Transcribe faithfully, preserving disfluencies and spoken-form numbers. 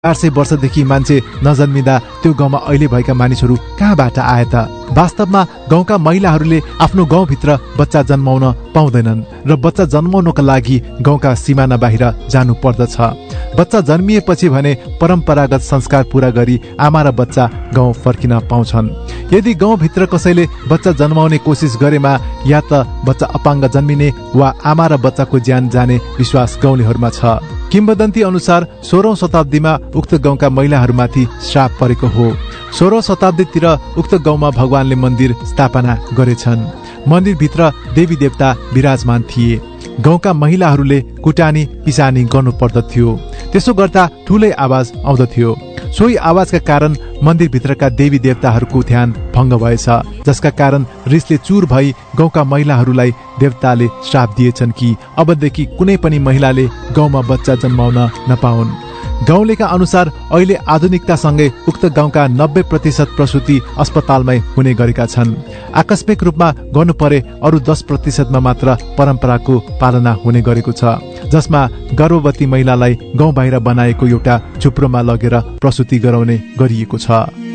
चार सय वर्षदेखि मान्छे नजन्मिँदा त्यो गाउँमा अहिले भएका मानिसहरू कहाँबाट आए त? वास्तवमा गाउँका महिलाहरूले आफ्नो गाउँभित्र बच्चा जन्माउन पाउँदैनन् र बच्चा जन्माउनको लागि गाउँका सिमाना बाहिर जानु पर्दछ। बच्चा जन्मिएपछि भने परम्परागत संस्कार पूरा गरी आमा र बच्चा गाउँ फर्किन पाउँछन्। यदि गाउँभित्र कसैले बच्चा जन्माउने कोसिस गरेमा या त बच्चा अपाङ्ग जन्मिने वा आमा र बच्चाको ज्यान जाने विश्वास गाउँलेहरूमा छ। किम्वदन्ती अनुसार सोह्रौं शताब्दीमा उक्त गाउँका महिलाहरूमाथि श्राप परेको हो। सोह्रौं शताब्दीतिर उक्त गाउँमा भगवानले मन्दिर स्थापना गरेछन्। मन्दिरभित्र देवी देवता विराजमान थिए। गाउँका महिलाहरूले कुटानी पिसानी गर्नु पर्दथ्यो। त्यसो गर्दा ठुलै आवाज आउँदथ्यो। सोही आवाजका कारण मन्दिरभित्रका देवी देवताहरूको ध्यान भङ्ग भएछ, जसका कारण रिसले चुर भई गाउँका महिलाहरूलाई देवताले श्राप दिएछन् कि अबदेखि कुनै पनि महिलाले गाउँमा बच्चा जन्माउन नपाउन्। गाउँलेका अनुसार अहिले आधुनिकतासँगै उक्त गाउँका नब्बे प्रतिशत प्रसुति अस्पतालमै हुने गरेका छन्। आकस्मिक रूपमा गर्नु परे अरू दस प्रतिशतमा मात्र परम्पराको पालना हुने गरेको छ, जसमा गर्भवती महिलालाई गाउँ बाहिर बनाएको एउटा झुप्रोमा लगेर प्रसुति गराउने गरिएको छ।